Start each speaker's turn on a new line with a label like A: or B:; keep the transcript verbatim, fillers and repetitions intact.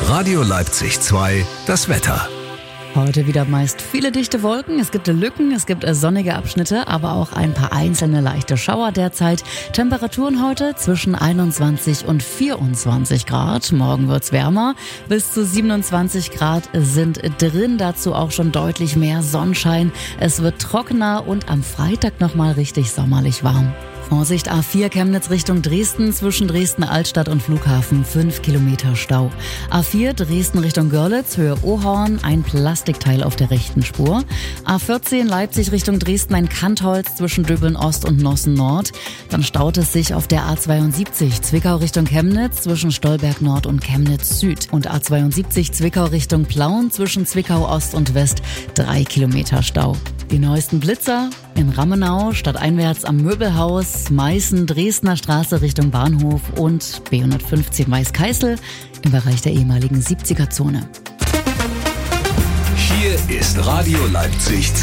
A: Radio Leipzig zwei, das Wetter.
B: Heute wieder meist viele dichte Wolken, es gibt Lücken, es gibt sonnige Abschnitte, aber auch ein paar einzelne leichte Schauer derzeit. Temperaturen heute zwischen einundzwanzig und vierundzwanzig Grad. Morgen wird's wärmer. Bis zu siebenundzwanzig Grad sind drin, dazu auch schon deutlich mehr Sonnenschein. Es wird trockener und am Freitag nochmal richtig sommerlich warm. Vorsicht, A vier Chemnitz Richtung Dresden, zwischen Dresden-Altstadt und Flughafen fünf Kilometer Stau. A vier Dresden Richtung Görlitz, Höhe Ohorn, ein Plastikteil auf der rechten Spur. A vierzehn Leipzig Richtung Dresden, ein Kantholz zwischen Döbeln Ost und Nossen Nord. Dann staut es sich auf der A zweiundsiebzig Zwickau Richtung Chemnitz, zwischen Stolberg Nord und Chemnitz Süd. Und A zweiundsiebzig Zwickau Richtung Plauen, zwischen Zwickau Ost und West, drei Kilometer Stau. Die neuesten Blitzer in Rammenau, stadteinwärts am Möbelhaus, Meißen, Dresdner Straße Richtung Bahnhof und B hundertfünfzehn Weißkeißel im Bereich der ehemaligen siebziger Zone.
A: Hier ist Radio Leipzig